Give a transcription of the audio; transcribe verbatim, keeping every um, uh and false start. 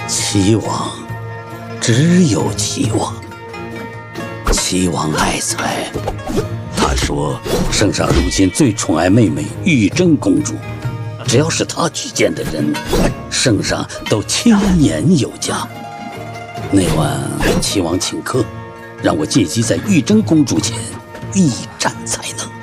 齐王，只有齐王。齐王爱才，他说圣上如今最宠爱妹妹玉贞公主，只要是他举荐的人，圣上都亲言有加。那晚齐王请客，让我借机在玉贞公主前一展才能。